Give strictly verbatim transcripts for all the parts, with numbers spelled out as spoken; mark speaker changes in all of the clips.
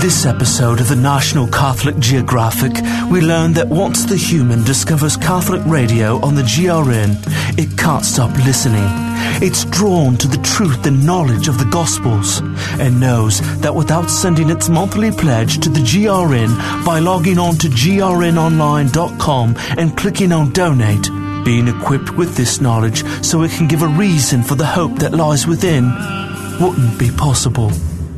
Speaker 1: this episode of the National Catholic Geographic, we learn that once the human discovers Catholic radio on the G R N, it can't stop listening. It's drawn to the truth and knowledge of the Gospels and knows that without sending its monthly pledge to the G R N by logging on to G R N online dot com and clicking on Donate, being equipped with this knowledge so it can give a reason for the hope that lies within wouldn't be possible.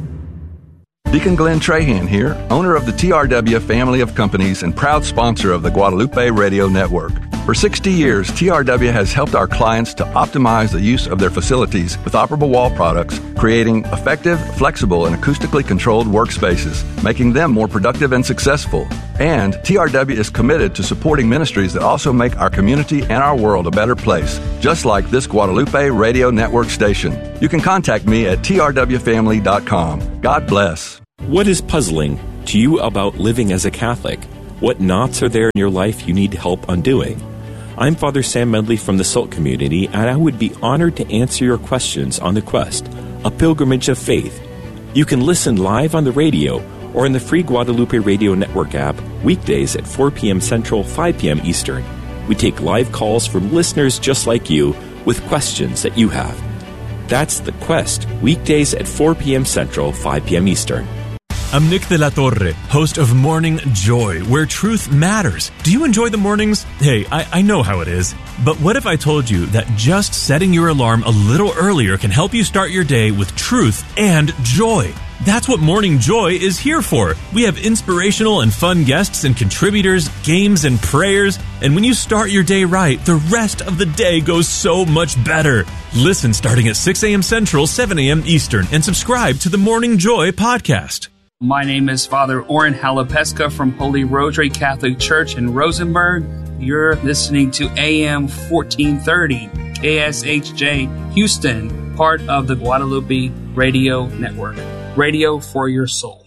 Speaker 2: Deacon Glenn Trahan here, owner of the T R W family of companies and proud sponsor of the Guadalupe Radio Network. For sixty years, T R W has helped our clients to optimize the use of their facilities with operable wall products, creating effective, flexible, and acoustically controlled workspaces, making them more productive and successful. And T R W is committed to supporting ministries that also make our community and our world a better place, just like this Guadalupe Radio Network station. You can contact me at T R W family dot com. God bless.
Speaker 3: What is puzzling to you about living as a Catholic? What knots are there in your life you need help undoing? I'm Father Sam Medley from the Salt Community, and I would be honored to answer your questions on The Quest, a pilgrimage of faith. You can listen live on the radio or in the free Guadalupe Radio Network app weekdays at four p.m. Central, five p.m. Eastern. We take live calls from listeners just like you with questions that you have. That's The Quest, weekdays at four p.m. Central, five p.m. Eastern.
Speaker 4: I'm Nick de la Torre, host of Morning Joy, where truth matters. Do you enjoy the mornings? Hey, I, I know how it is. But what if I told you that just setting your alarm a little earlier can help you start your day with truth and joy? That's what Morning Joy is here for. We have inspirational and fun guests and contributors, games and prayers. And when you start your day right, the rest of the day goes so much better. Listen starting at six a.m. Central, seven a.m. Eastern, and subscribe to the Morning Joy podcast.
Speaker 5: My name is Father Oren Halapeska from Holy Rosary Catholic Church in Rosenberg. You're listening to A M fourteen thirty, K S H J Houston, part of the Guadalupe Radio Network. Radio for your soul.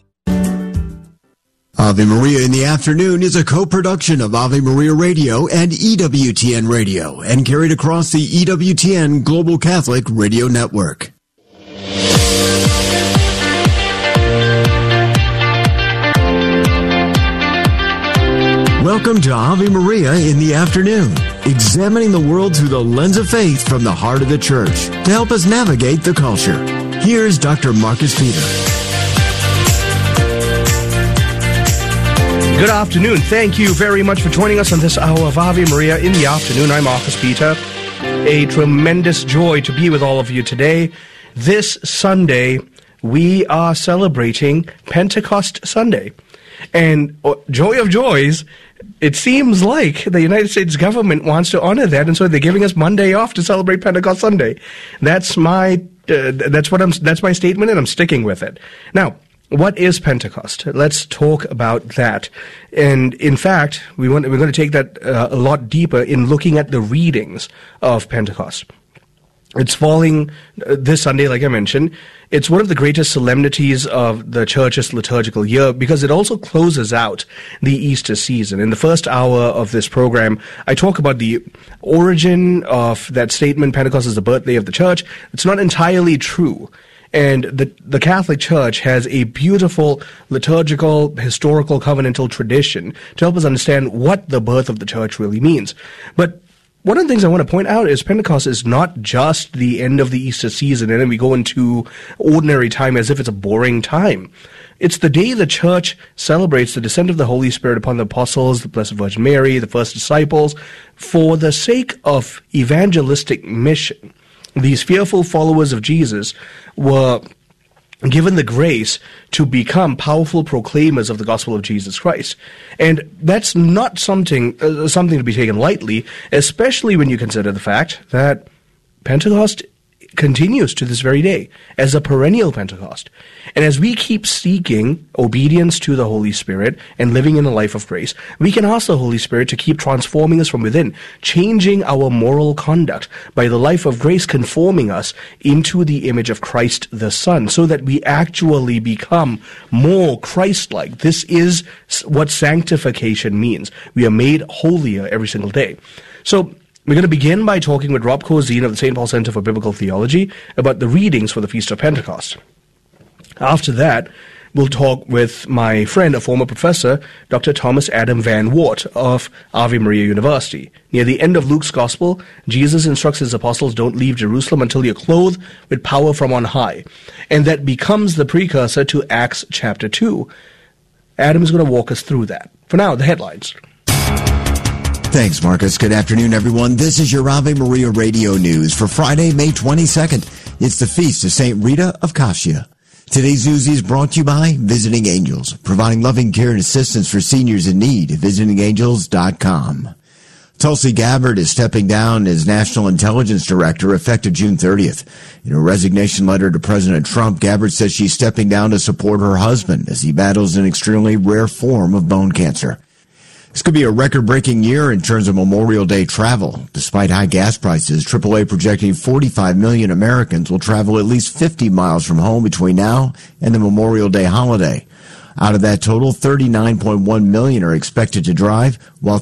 Speaker 6: Ave Maria in the Afternoon is a co-production of Ave Maria Radio and E W T N Radio and carried across the E W T N Global Catholic Radio Network. Welcome to Ave Maria in the Afternoon, examining the world through the lens of faith from the heart of the Church to help us navigate the culture. Here's Doctor Marcus Peter.
Speaker 7: Good afternoon. Thank you very much for joining us on this hour of Ave Maria in the Afternoon. I'm Marcus Peter. A tremendous joy to be with all of you today. This Sunday, we are celebrating Pentecost Sunday. And oh, joy of joys, it seems like the United States government wants to honor that, and so they're giving us Monday off to celebrate Pentecost Sunday. That's my uh, that's what I'm that's my statement, and I'm sticking with it. Now, what is Pentecost? Let's talk about that. And in fact, we want we're going to take that uh, a lot deeper in looking at the readings of Pentecost. It's falling uh, this Sunday, like I mentioned. It's one of the greatest solemnities of the Church's liturgical year because it also closes out the Easter season. In the first hour of this program, I talk about the origin of that statement, Pentecost is the birthday of the Church. It's not entirely true. And the, the Catholic Church has a beautiful liturgical, historical, covenantal tradition to help us understand what the birth of the Church really means. But one of the things I want to point out is Pentecost is not just the end of the Easter season and then we go into ordinary time as if it's a boring time. It's the day the Church celebrates the descent of the Holy Spirit upon the apostles, the Blessed Virgin Mary, the first disciples, for the sake of evangelistic mission. These fearful followers of Jesus were given the grace to become powerful proclaimers of the gospel of Jesus Christ. And that's not something uh, something to be taken lightly, especially when you consider the fact that Pentecost continues to this very day as a perennial Pentecost. And as we keep seeking obedience to the Holy Spirit and living in a life of grace, we can ask the Holy Spirit to keep transforming us from within, changing our moral conduct by the life of grace, conforming us into the image of Christ the Son, so that we actually become more Christ-like. This is what sanctification means. We are made holier every single day. So, we're going to begin by talking with Rob Cozine of the Saint Paul Center for Biblical Theology about the readings for the Feast of Pentecost. After that, we'll talk with my friend, a former professor, Doctor Thomas Adam Van Wart of Ave Maria University. Near the end of Luke's Gospel, Jesus instructs his apostles, don't leave Jerusalem until you're clothed with power from on high. And that becomes the precursor to Acts chapter two. Adam is going to walk us through that. For now, the headlines.
Speaker 6: Thanks, Marcus. Good afternoon, everyone. This is your Ave Maria Radio News for Friday, May twenty-second. It's the feast of Saint Rita of Cascia. Today's news is brought to you by Visiting Angels, providing loving care and assistance for seniors in need at visiting angels dot com. Tulsi Gabbard is stepping down as National Intelligence Director effective June thirtieth. In a resignation letter to President Trump, Gabbard says she's stepping down to support her husband as he battles an extremely rare form of bone cancer. This could be a record-breaking year in terms of Memorial Day travel. Despite high gas prices, triple A projecting forty-five million Americans will travel at least fifty miles from home between now and the Memorial Day holiday. Out of that total, thirty-nine point one million are expected to drive, while